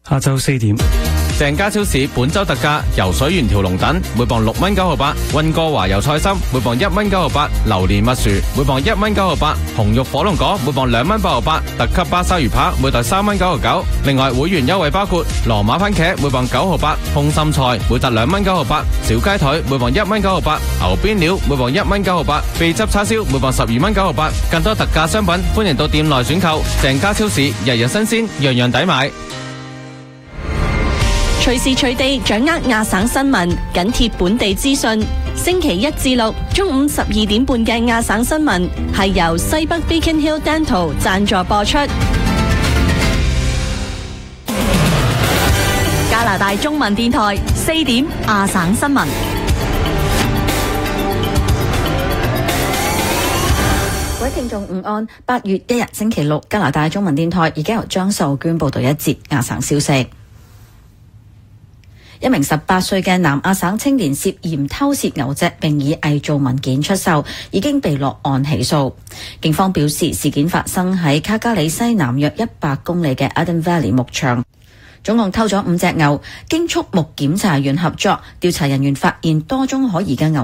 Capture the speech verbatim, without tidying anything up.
下晝四點。 鄭家超市本周特價游水圓條龍躉每磅六蚊九毫八，溫哥華油菜心每磅一蚊九毫八，榴蓮蜜薯每磅一蚊九毫八，紅肉火龍果每磅兩蚊八毫八，特級巴沙魚扒每袋三蚊九毫九。另外會員優惠包括羅馬番茄每磅九毫八，空心菜每特兩蚊九毫八，小雞腿每磅一蚊九毫八，牛邊料每磅一蚊九毫八，秘汁叉燒每磅十二蚊九毫八。更多特價商品歡迎到店內選購。鄭家超市日日新鮮，樣樣抵買。 隨時隨地掌握亞省新聞，緊貼本地資訊。星期一至六中午十二點半嘅亞省新聞係由西北 Beacon Hill Dental 贊助播出。加拿大中文電台四點亞省新聞。 各位聽眾午安，八月一日星期六，加拿大中文電台而家由張秀娟報道一節亞省消息。一名十八歲嘅南亞省青年涉嫌偷竊牛隻並以偽造文件出售，已經被落案起訴。警方表示，事件發生喺卡加里西南約一百公里嘅 Eden Valley 牧場，總共偷咗五隻牛。經畜牧檢查員合作，調查人員發現多宗可疑嘅牛